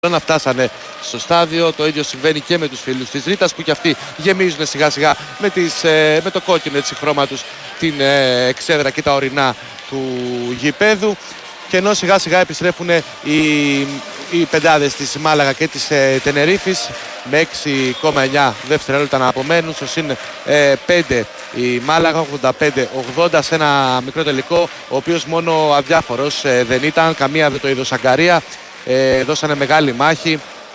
να φτάσανε στο στάδιο. Το ίδιο συμβαίνει και με τους φίλους της Ρήτας που και αυτοί γεμίζουν σιγά σιγά με το κόκκινο έτσι χρώμα τους την εξέδρα και τα ορεινά του γηπέδου. Και ενώ σιγά σιγά επιστρέφουν οι πεντάδες της Μάλαγα και της Τενερίφης με 6,9 δευτερόλεπτα να απομένουν. Στο συν 5 η Μάλαγα, 85-80 σε ένα μικρό τελικό, ο οποίος μόνο αδιάφορος δεν ήταν, καμία δεν το είδο Σαγκαρία. Δώσανε μεγάλη μάχη,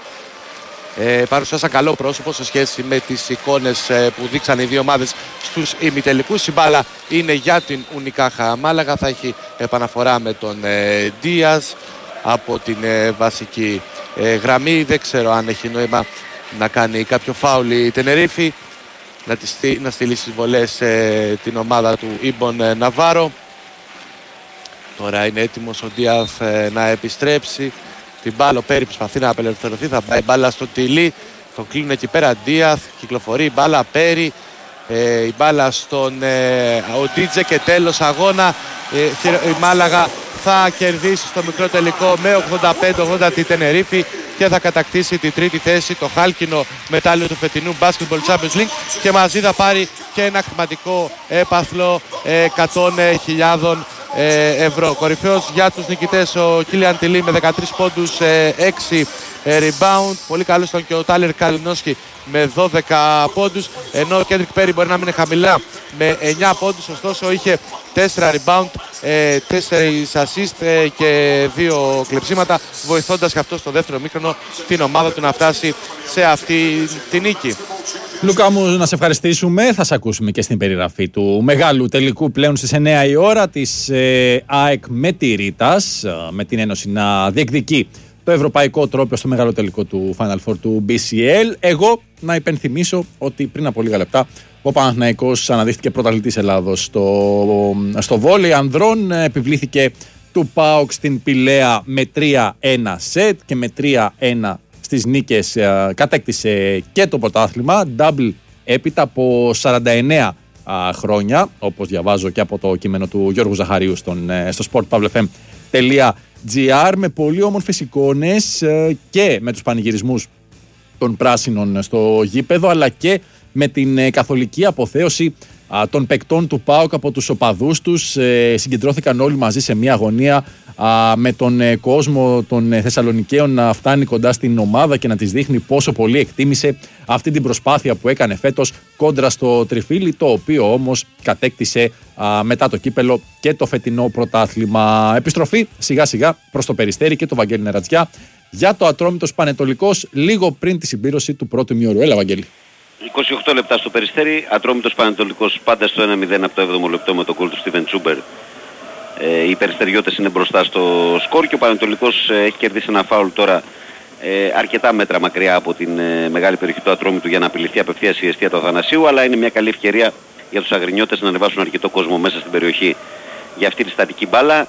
παρουσιάσαν καλό πρόσωπο σε σχέση με τις εικόνες που δείξαν οι δύο ομάδες στους ημιτελικούς. Η μπάλα είναι για την Ουνικάχα Μάλαγα, θα έχει επαναφορά με τον Ντίας από την βασική γραμμή. Δεν ξέρω αν έχει νόημα να κάνει κάποιο φάουλ η Τενερίφη, να στείλει στις βολές την ομάδα του Ιμπον Ναβάρο. Τώρα είναι έτοιμος ο Ντίας να επιστρέψει. Την μπάλα, ο Πέρι προσπαθεί να απελευθερωθεί, θα πάει μπάλα στο Τιλί, τον κλείνουν εκεί πέρα Ντίας, κυκλοφορεί η μπάλα, Πέρι, η μπάλα στον Οντίτζε και τέλος αγώνα. Η Μάλαγα θα κερδίσει στο μικρό τελικό με 85-80 τη Τενερίφη και θα κατακτήσει τη τρίτη θέση, το χάλκινο μετάλλιο του φετινού Basketball Champions League, και μαζί θα πάρει και ένα χρηματικό έπαθλο 100.000 ευρώ. Κορυφαίος για τους νικητές ο Κίλιαν Τιλί με 13 πόντους, 6 rebound. Πολύ καλός ήταν και ο Τάλερ Καλινόσκι με 12 πόντους, ενώ ο Κέντρικ Πέρι μπορεί να μείνει χαμηλά με 9 πόντους, ωστόσο είχε 4 rebound, 4 assist και 2 κλεψίματα, βοηθώντας και αυτό στο δεύτερο μήχρονο την ομάδα του να φτάσει σε αυτή τη νίκη. Λούκα μου, να σε ευχαριστήσουμε. Θα σε ακούσουμε και στην περιγραφή του μεγάλου τελικού πλέον στις 9 η ώρα της ΑΕΚ με τη Ρήτας, με την Ένωση να διεκδικεί το ευρωπαϊκό τρόπαιο στο μεγάλο τελικό του Final Four του BCL. Εγώ να υπενθυμίσω ότι πριν από λίγα λεπτά ο Παναθηναϊκός αναδείχθηκε πρωταθλητής Ελλάδος στο βόλεϊ ανδρών. Επιβλήθηκε του ΠΑΟΚ στην Πηλαία με 3-1 σετ και με 3-1 στις νίκες κατέκτησε και το πρωτάθλημα. Double έπειτα από 49 χρόνια, όπως διαβάζω και από το κείμενο του Γιώργου Ζαχαρίου στο sportpavlefm.gr, με πολύ όμορφες εικόνες και με τους πανηγυρισμούς των πράσινων στο γήπεδο, αλλά και με την καθολική αποθέωση των παικτών του ΠΑΟΚ από τους οπαδούς τους. Συγκεντρώθηκαν όλοι μαζί σε μια αγωνία με τον κόσμο των Θεσσαλονικαίων να φτάνει κοντά στην ομάδα και να της δείχνει πόσο πολύ εκτίμησε αυτή την προσπάθεια που έκανε φέτος κόντρα στο Τριφύλι, το οποίο όμως κατέκτησε μετά το κύπελο και το φετινό πρωτάθλημα. Επιστροφή σιγά σιγά προς το Περιστέρι και το Βαγγέλη Νερατζιά για το Ατρόμητος Πανετολικός λίγο πριν τη συμπλήρωση του πρώτου ημιώρου. Έλα, Βαγγέλη. 28 λεπτά στο Περιστέρι, Ατρόμητος Πανετολικός πάντα στο 1-0 από το 7ο λεπτό με το γκολ του Στίβεν Τσούμπερ. Οι Περιστεριώτες είναι μπροστά στο σκορ και ο Πανετολικός έχει κερδίσει ένα φάουλ τώρα αρκετά μέτρα μακριά από την μεγάλη περιοχή του Ατρόμητου για να απειληθεί απευθείας η εστία του Αθανασίου, αλλά είναι μια καλή ευκαιρία για τους αγρινιώτες να ανεβάσουν αρκετό κόσμο μέσα στην περιοχή για αυτή τη στατική μπάλα.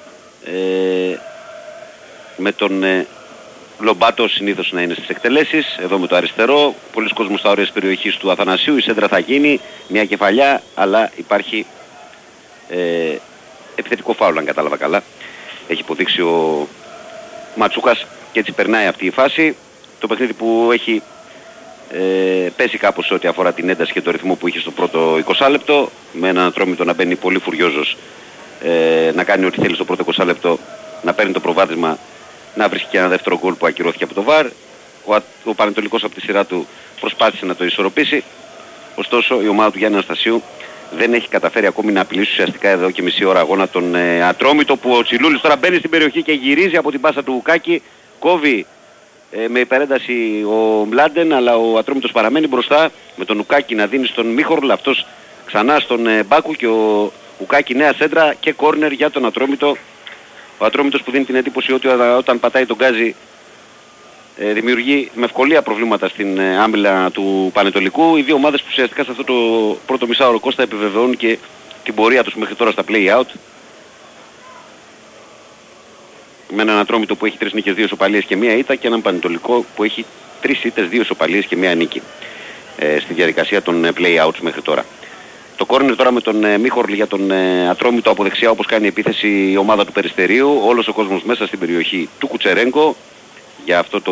Με τον Λομπάτο συνήθως να είναι στις εκτελέσεις, εδώ με το αριστερό, πολλοί κόσμος στα όρια της περιοχής του Αθανασίου, η σέντρα θα γίνει, μια κεφαλιά, αλλά υπάρχει επιθετικό φάουλ αν κατάλαβα καλά. Έχει υποδείξει ο Ματσούκας και έτσι περνάει αυτή η φάση. Το παιχνίδι που έχει πέσει κάπως ό,τι αφορά την ένταση και το ρυθμό που είχε στο πρώτο 20 λεπτό, με έναν Ατρόμητο να μπαίνει πολύ φουριόζος, να κάνει ό,τι θέλει στο πρώτο 20 λεπτό, να παίρνει το προβάδισμα, να βρίσκει και ένα δεύτερο γκολ που ακυρώθηκε από το ΒΑΡ. Ο Πανετολικός από τη σειρά του προσπάθησε να το ισορροπήσει, ωστόσο η ομάδα του Γιάννη Αναστασίου δεν έχει καταφέρει ακόμη να απειλήσει ουσιαστικά εδώ και μισή ώρα αγώνα τον Ατρόμητο, που ο Τσιλούλης τώρα μπαίνει στην περιοχή και γυρίζει από την πάσα του Ουκάκη, κόβει με υπερένταση ο Μλάντεν, αλλά ο Ατρόμητος παραμένει μπροστά με τον Ουκάκη να δίνει στον Μίχορλ, αυτός ξανά στον Μπάκου και ο Ουκάκη νέα σέντρα και κόρνερ για τον Ατρόμητο. Ο Ατρόμητος που δίνει την εντύπωση ότι όταν πατάει τον γκάζι δημιουργεί με ευκολία προβλήματα στην άμυλα του Πανετολικού. Οι δύο ομάδες που ουσιαστικά σε αυτό το πρώτο μισάωρο Κώστα επιβεβαιώνουν και την πορεία τους μέχρι τώρα στα play-out. Με έναν Ατρόμητο που έχει 3 νίκες, 2 ισοπαλίες και 1 ήττα, και έναν Πανετολικό που έχει 3 ήττες, 2 ισοπαλίες και 1 νίκη στη διαδικασία των play-outs μέχρι τώρα. Το κόρνερ τώρα με τον Μίχορλ για τον Ατρόμητο από δεξιά, όπως κάνει επίθεση η ομάδα του Περιστερίου. Όλος ο κόσμος μέσα στην περιοχή του Κουτσερέγκο για αυτό το